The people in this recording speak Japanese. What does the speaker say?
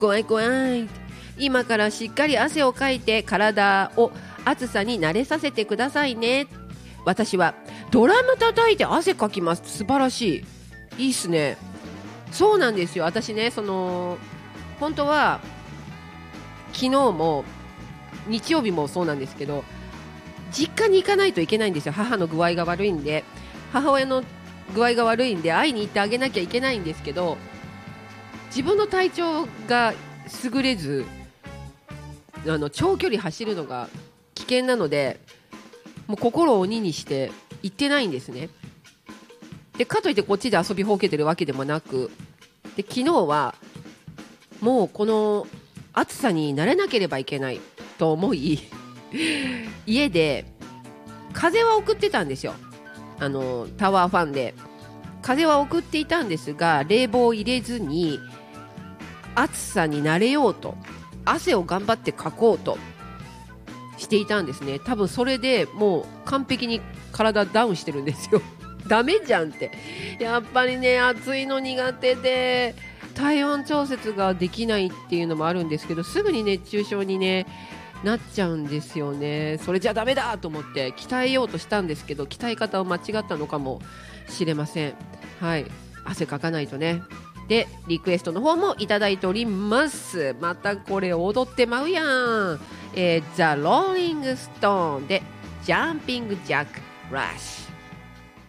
怖い怖い。今からしっかり汗をかいて体を暑さに慣れさせてくださいね。私はドラム叩いて汗かきます。素晴らしい。いいっすね。そうなんですよ。私ね、本当は昨日も日曜日もそうなんですけど、実家に行かないといけないんですよ。母の具合が悪いんで、母親の具合が悪いんで会いに行ってあげなきゃいけないんですけど、自分の体調が優れず、長距離走るのが危険なので、もう心を鬼にして行ってないんですね。でかといってこっちで遊びほうけてるわけでもなく、で昨日はもうこの暑さに慣れなければいけないと思い家で風は送ってたんですよ。タワーファンで風は送っていたんですが、冷房を入れずに暑さに慣れようと、汗を頑張ってかこうとしていたんですね。多分それでもう完璧に体ダウンしてるんですよダメじゃんって。やっぱりね、暑いの苦手で体温調節ができないっていうのもあるんですけど、すぐに熱中症にねなっちゃうんですよね。それじゃダメだと思って鍛えようとしたんですけど、鍛え方を間違ったのかもしれません。はい、汗かかないとね。でリクエストの方もいただいております。またこれ踊ってまうやん。ザ・ローリング・ストーンでジャンピング・ジャック・ラッシュ。